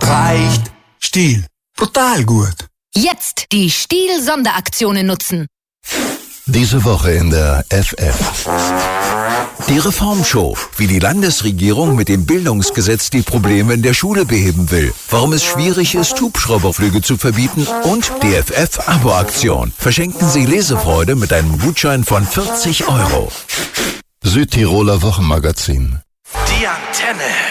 Reicht. Stiel. Brutal gut. Jetzt die Stiel-Sonderaktionen nutzen. Diese Woche in der FF. Die Reformshow, wie die Landesregierung mit dem Bildungsgesetz die Probleme in der Schule beheben will, warum es schwierig ist, Hubschrauberflüge zu verbieten und die FF-Abo-Aktion. Verschenken Sie Lesefreude mit einem Gutschein von 40 €. Südtiroler Wochenmagazin. Die Antenne.